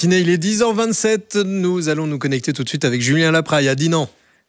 Il est 10h27, nous allons nous connecter tout de suite avec Julien Lapraille à Dinan.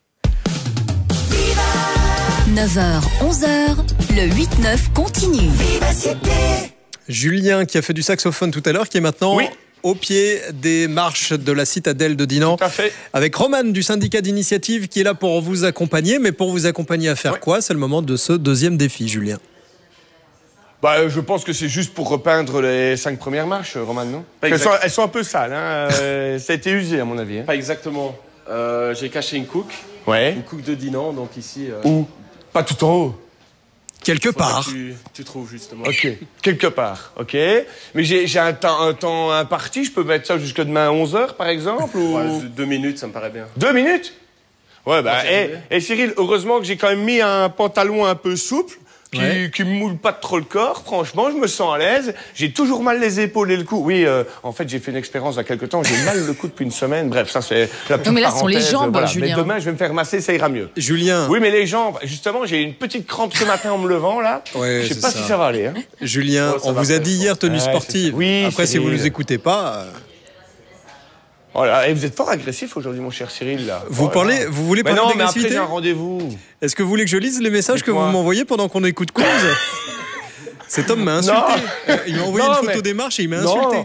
9h, 11h, le 8-9 continue. Julien qui a fait du saxophone tout à l'heure, qui est maintenant au pied des marches de la citadelle de Dinan. Tout à fait. Avec Roman du syndicat d'initiative qui est là pour vous accompagner. Mais pour vous accompagner à faire quoi? C'est le moment de ce deuxième défi, Julien. Bah, je pense que c'est juste pour repeindre les 5 premières marches, Roman, non? Elles sont un peu sales, hein. Ça a été usé, à mon avis. Hein. Pas exactement. J'ai caché une couque. Ouais. Une couque de Dinan, donc ici... Où? Pas tout en haut. Quelque part. Tu trouves, justement. Ok. Quelque part, ok. Mais j'ai un temps imparti, je peux mettre ça jusque demain à 11h, par exemple, ou... Ouais, 2 minutes, ça me paraît bien. 2 minutes? Ouais, bah, et Cyril, heureusement que j'ai quand même mis un pantalon un peu souple, qui me moule pas trop le corps. Franchement, je me sens à l'aise. J'ai toujours mal les épaules et le cou. Oui, en fait, j'ai fait une expérience il y a quelques temps. J'ai mal le cou depuis une semaine. Bref, ça, c'est la petite Non, mais là, ce sont les parenthèse, jambes, voilà. Julien. Mais demain, je vais me faire masser, ça ira mieux. Julien. Oui, mais les jambes, justement, j'ai une petite crampe ce matin en me levant, là. Ouais, je sais pas si ça va aller. Hein. Julien, on vous a dit hier tenue sportive. Oui, après, si vous ne nous écoutez pas... Voilà, et vous êtes fort agressif aujourd'hui, mon cher Cyril. Là. Vous voulez parler d'agressivité? d'agressivité? J'ai un rendez-vous. Est-ce que vous voulez que je lise les messages que vous m'envoyez pendant qu'on écoute Cause? Cet homme m'a insulté. Il m'a envoyé une photo des marches et il m'a insulté.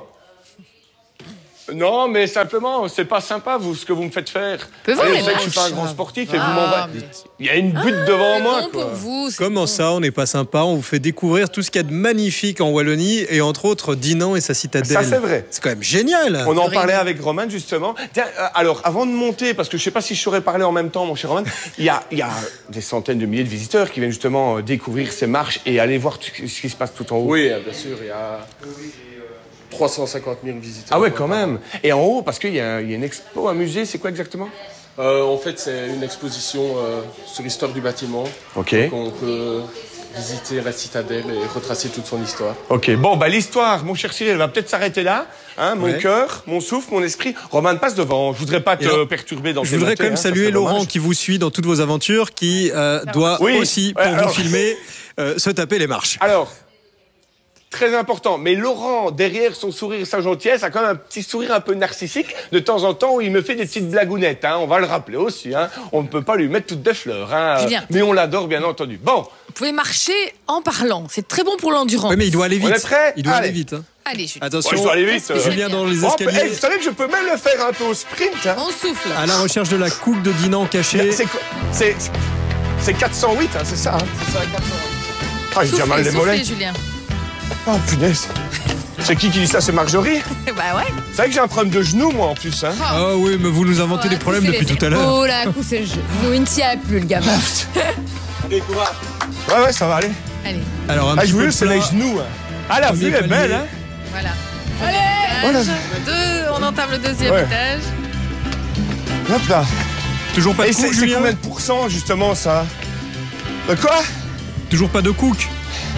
Non, mais simplement, c'est pas sympa, ce que vous me faites faire. Je sais que je suis pas un grand sportif et vous m'envoyez. Il y a une butte devant moi, non, quoi. pour vous, Comment bon. ça, on n'est pas sympa? On vous fait découvrir tout ce qu'il y a de magnifique en Wallonie et entre autres Dinan et sa citadelle. Ça, c'est vrai. C'est quand même génial. On en parlait avec Roman, justement. Tiens, alors, avant de monter, parce que je sais pas si je saurais parler en même temps, mon cher Roman, il y a des centaines de milliers de visiteurs qui viennent justement découvrir ces marches et aller voir ce qui se passe tout en haut. Oui, bien sûr, il y a 350 000 visiteurs. Ah ouais, quand même. Et en haut, parce qu'il y a une expo, un musée, c'est quoi exactement? En fait, c'est une exposition sur l'histoire du bâtiment. Ok. Donc on peut visiter la citadelle et retracer toute son histoire. Ok, bon, bah l'histoire, mon cher Cyril, elle va peut-être s'arrêter là. Hein, mon cœur, mon souffle, mon esprit. Roman, passe devant. Je voudrais pas te perturber dans tes Je voudrais quand même saluer Laurent qui vous suit dans toutes vos aventures, qui doit aussi, pour vous filmer, se taper les marches. Alors, très important, mais Laurent, derrière son sourire et sa gentillesse, a quand même un petit sourire un peu narcissique de temps en temps où il me fait des petites blagounettes. Hein, on va le rappeler aussi. Hein, on ne peut pas lui mettre toutes des fleurs. Hein, mais on l'adore, bien entendu. Bon. Vous pouvez marcher en parlant. C'est très bon pour l'endurance. Oui, mais il doit aller vite. On est prêt? Il doit aller vite. Hein. Allez, Julien. Attention, je dois aller vite. Julien dans les escaliers. Vous savez que je peux même le faire un peu au sprint. Hein. On souffle. À la recherche de la coupe de Dinan cachée. C'est 408, hein, c'est ça. Hein. C'est ça, 400. Ah, il a mal les mollets. Julien. Oh, punaise. C'est qui dit ça? C'est Marjorie? Bah ouais. C'est vrai que j'ai un problème de genou, moi, en plus. Hein. Ah oui, mais vous nous inventez des problèmes depuis tout à l'heure. Oh là, coup c'est le jeu. Nous, il ne tient plus, le gamin. Et courage. Ouais, ça va aller. Allez. Alors, un Ah, petit je peu voulais, de c'est plat. les genoux. Hein. Ah, la vue est belle, hein. Voilà. Voilà. On entame le deuxième étage. Hop là. Toujours pas de Et cook, c'est Julien? combien de pourcents, justement, ça? De quoi? Toujours pas de cook?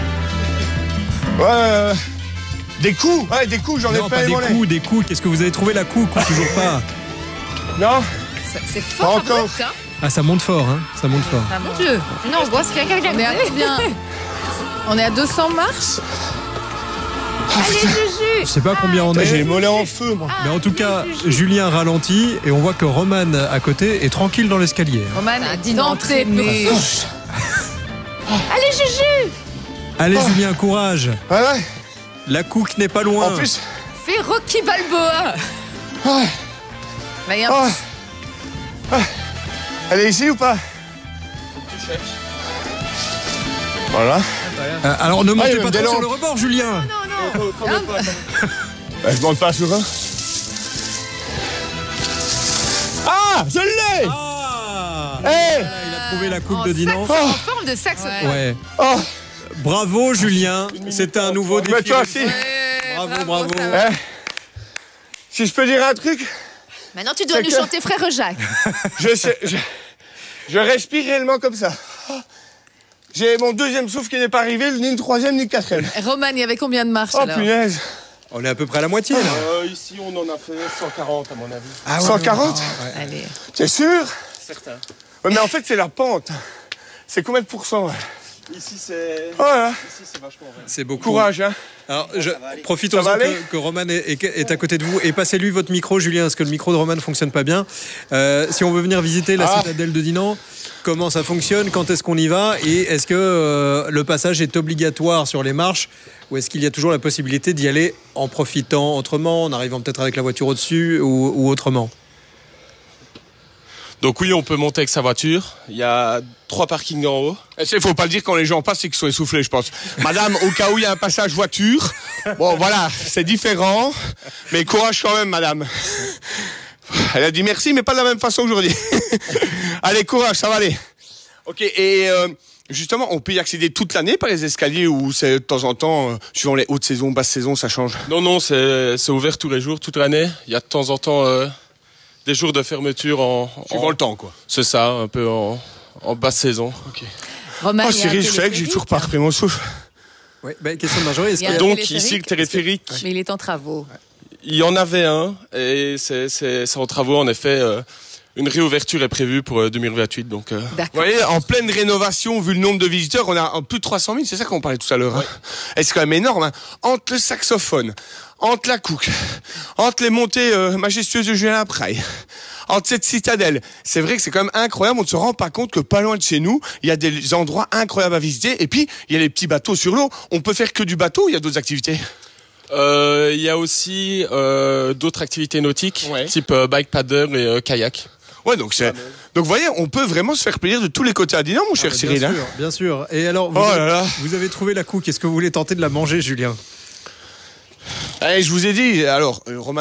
Ouais, des coups. Ouais, des coups, j'en ai Non, plein pas les des mollets. coups, des coups. Est-ce que vous avez trouvé la coupe ou toujours pas? Non? C'est fort encore. abrupt, hein. Ah, ça monte fort, hein. Ça monte fort. Ah mon Dieu. Non, on voit ce qu'il y a quelqu'un. On est à combien? On est à 200 marches. Allez, Juju. Je sais pas combien on J'ai est. les mollets en feu, moi. Mais en tout cas, Julien ralentit et on voit que Roman à côté est tranquille dans l'escalier. Roman, dis d'entrée. Allez, Juju. Allez, Julien, courage. Ouais, ouais. La couque n'est pas loin. En plus. Fais Rocky Balboa. Ouais. Là, il y a un Elle est ici ou pas? Voilà. Alors ne montez il y a pas des trop sur lampes. le rebord, Julien. Je monte pas sur un. Ah, je l'ai. Ah Hey. Il a trouvé la coupe de Dinan. en forme de saxophone. Ouais. Oh. Bravo, Julien. C'est un nouveau défi. Mais toi aussi. Bravo, bravo. Eh, si je peux dire un truc, Maintenant, tu dois C'est nous que- chanter Frère Jacques. je respire réellement comme ça. J'ai mon deuxième souffle qui n'est pas arrivé, ni le troisième, ni le quatrième. Roman, il y avait combien de marches Oh alors? punaise. On est à peu près à la moitié, là. Ici, on en a fait 140, à mon avis. Ah ouais, 140? ouais. Allez. T'es sûr? Certain. Ouais, mais en fait, c'est la pente. C'est combien de pourcents? Ici, c'est vachement vrai. C'est beaucoup. Courage, hein. Alors, profitons-en que Roman est à côté de vous et passez-lui votre micro, Julien, parce que le micro de Roman ne fonctionne pas bien. Si on veut venir visiter la citadelle de Dinan, comment ça fonctionne, quand est-ce qu'on y va et est-ce que le passage est obligatoire sur les marches ou est-ce qu'il y a toujours la possibilité d'y aller en profitant autrement, en arrivant peut-être avec la voiture au-dessus ou autrement? Donc oui, on peut monter avec sa voiture. Il y a 3 parkings en haut. Il faut pas le dire quand les gens passent, c'est qu'ils sont essoufflés, je pense. Madame, au cas où il y a un passage voiture, bon voilà, c'est différent, mais courage quand même, madame. Elle a dit merci, mais pas de la même façon qu'aujourd'hui. Allez, courage, ça va aller. Ok, et justement, on peut y accéder toute l'année par les escaliers ou c'est de temps en temps, suivant les hautes saisons, basses saisons, ça change? Non, c'est ouvert tous les jours, toute l'année. Il y a de temps en temps des jours de fermeture suivant le temps, quoi. C'est ça, un peu en basse saison. Ok. Romain, Cyril, je sais que j'ai toujours pas repris mon souffle. Oui, question de Marjorie. Donc ici, le téléphérique. Mais il est en travaux. Il y en avait un et c'est en travaux, en effet. Une réouverture est prévue pour 2028. Donc, Vous voyez, en pleine rénovation, vu le nombre de visiteurs, on a plus de 300 000, c'est ça qu'on parlait tout à l'heure. Hein. Et c'est quand même énorme. Hein. Entre le saxophone, entre la couque, entre les montées majestueuses de Julien Lapraille, entre cette citadelle, c'est vrai que c'est quand même incroyable. On ne se rend pas compte que pas loin de chez nous, il y a des endroits incroyables à visiter. Et puis, il y a les petits bateaux sur l'eau. On peut faire que du bateau ou il y a d'autres activités? Il y a aussi d'autres activités nautiques, type bike paddle et kayak. Ouais, donc vous voyez, on peut vraiment se faire plaisir de tous les côtés à Dinan, mon cher Cyril. Bien sûr. Et alors, vous avez trouvé la couque. Est-ce que vous voulez tenter de la manger, Julien? Allez, je vous ai dit. Alors, Romain